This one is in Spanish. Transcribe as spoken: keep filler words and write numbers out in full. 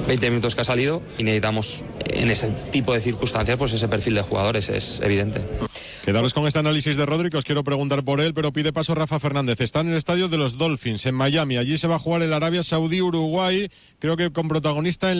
veinte minutos que ha salido y necesitamos en ese tipo de circunstancias pues ese perfil de jugadores, es evidente. Quedaros con este análisis de Rodri, que os quiero preguntar por él, pero pide paso Rafa Fernández. Está en el estadio de los Dolphins, en Miami. Allí se va a jugar el Arabia Saudí-Uruguay, creo que con protagonista en